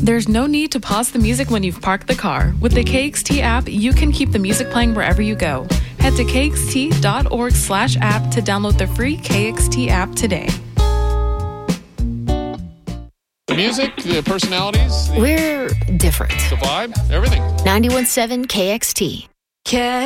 There's no need to pause the music when you've parked the car. With the KXT app, you can keep the music playing wherever you go. Head to kxt.org/app to download the free KXT app today. The music, the personalities. We're different. The vibe, everything. 91.7 KXT.